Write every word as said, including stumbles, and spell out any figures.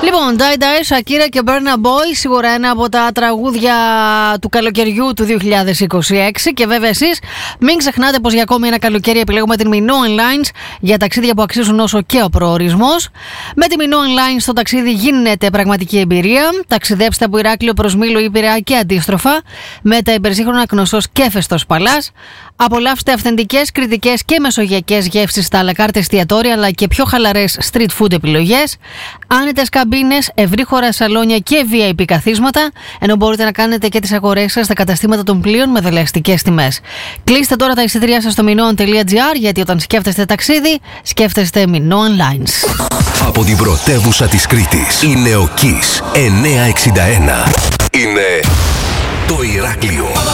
Λοιπόν, Die Die, Σακύρα και Burna Boy, σίγουρα ένα από τα τραγούδια του καλοκαιριού του δύο χιλιάδες είκοσι έξι. Και βέβαια εσείς μην ξεχνάτε πως για ακόμη ένα καλοκαίρι επιλέγουμε την Minoan Lines για ταξίδια που αξίζουν όσο και ο προορισμός. Με τη Minoan Lines το ταξίδι γίνεται πραγματική εμπειρία. Ταξιδέψτε από Ηράκλειο προς Μήλο ή Πειραιά και αντίστροφα με τα υπερσύγχρονα Κνωσσός και Φεστός Παλάς. Απολαύστε αυθεντικές, κριτικές και μεσογειακές γεύσεις στα αλακάρτε εστιατόρια αλλά και πιο χαλαρές street food επιλογές. Άνετες καμπίνες, ευρύχωρα σαλόνια και βι άι πι καθίσματα, ενώ μπορείτε να κάνετε και τις αγορές σας στα καταστήματα των πλοίων με δελεαστικές τιμές. Κλείστε τώρα τα εισιτήριά σας στο minoan τελεία gr, γιατί όταν σκέφτεστε ταξίδι, σκέφτεστε Minoan Lines. Από την πρωτεύουσα της Κρήτης, είναι ο Kiss εννιακόσια εξήντα ένα. Είναι το Ηράκλειο.